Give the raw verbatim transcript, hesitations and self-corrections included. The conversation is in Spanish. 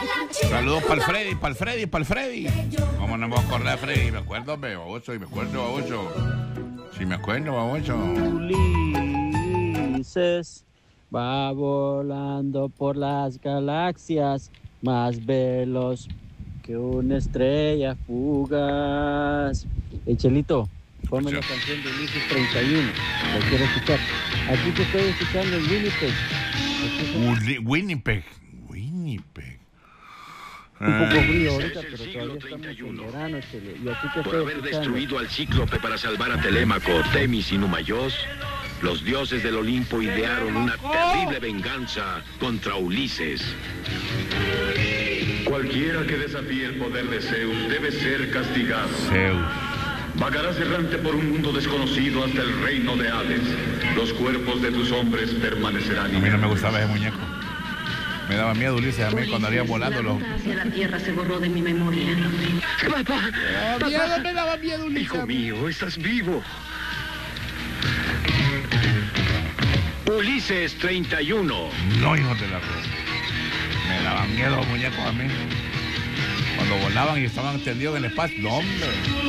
Saludos para el Freddy, para el Freddy, para el Freddy. ¿Cómo no me voy a acordar de Freddy? Me acuerdo, me baboso, y me acuerdo, baboso. Sí, me acuerdo, baboso. Ulises va volando por las galaxias, más veloz que una estrella fugaz. Hey, Chelito, ponme la canción de Ulises treinta y uno. La quiero escuchar. Aquí te estoy escuchando en Winnipeg. Uli- Winnipeg. Winnipeg. Un poco Ah, frío ahorita, Es el pero siglo todavía estamos treinta y en uno. verano, Chele. Y aquí te Por estoy haber escuchando. destruido al Cíclope para salvar a Telémaco, Temis y Numayos, los dioses del Olimpo idearon una terrible venganza contra Ulises. Cualquiera que desafíe el poder de Zeus debe ser castigado. Zeus. Vagarás errante por un mundo desconocido hasta el reino de Hades. Los cuerpos de tus hombres permanecerán A mí no me inmóviles. gustaba ese muñeco. Me daba miedo Ulises a mí cuando haría volando los... La ruta hacia la tierra se borró de mi memoria. ¡Papá! Miedo, me daba miedo Ulises. ¡Hijo mío, estás vivo! Ulises treinta y uno. No, hijo de la ropa. Me daban miedo los muñecos a mí. Cuando volaban y estaban tendidos en el espacio. No, hombre.